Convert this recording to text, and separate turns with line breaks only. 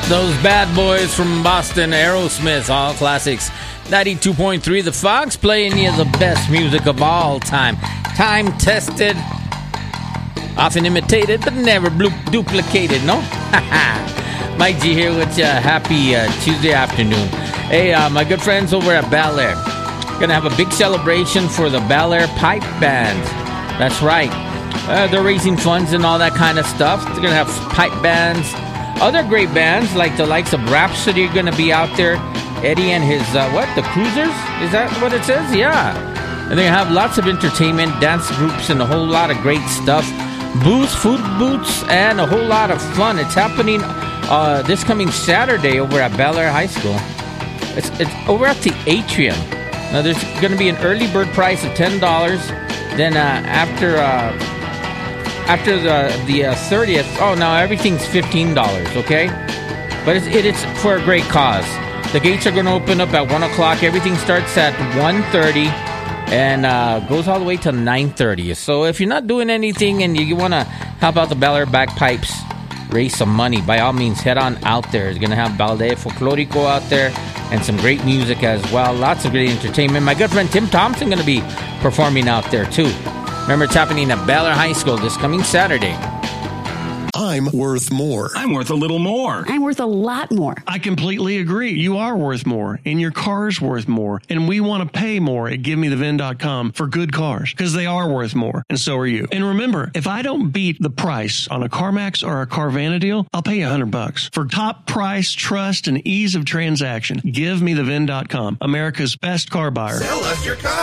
Those bad boys from Boston, Aerosmith, all classics. 92.3 The Fox, playing you the best music of all time. Time-tested, often imitated, but never duplicated, no? Mike G here with you. Happy Tuesday afternoon. Hey, my good friends over at Bel Air. Gonna have a big celebration for the Bel Air Pipe Band. That's right. They're raising funds and all that kind of stuff. They're gonna have pipe bands. Other great bands like the likes of Rhapsody are going to be out there. Eddie and his, the Cruisers? Is that what it says? Yeah. And they're going to have lots of entertainment, dance groups, and a whole lot of great stuff. Booze, food booths, and a whole lot of fun. It's happening this coming Saturday over at Bel Air High School. It's over at the Atrium. Now, there's going to be an early bird price of $10. Then after the 30th, now everything's $15, okay? But it's for a great cause. The gates are going to open up at 1 o'clock. Everything starts at 1:30 and goes all the way to 9:30. So if you're not doing anything and you want to help out the Bel Air Bagpipes, raise some money, by all means, head on out there. It's going to have Ballet Folklorico out there and some great music as well. Lots of great entertainment. My good friend Tim Thompson going to be performing out there, too. Remember, it's happening at Bel Air High School this coming Saturday.
I'm worth more.
I'm worth a little more.
I'm worth a lot more.
I completely agree. You are worth more, and your car's worth more. And we want to pay more at GiveMeTheVin.com for good cars, because they are worth more, and so are you. And remember, if I don't beat the price on a CarMax or a Carvana deal, I'll pay you $100. For top price, trust, and ease of transaction, GiveMeTheVin.com, America's best car buyer.
Sell us your car.